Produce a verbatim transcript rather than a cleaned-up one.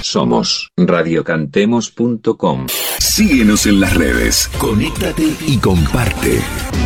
Somos radio cantemos punto com. Síguenos en las redes, conéctate y comparte.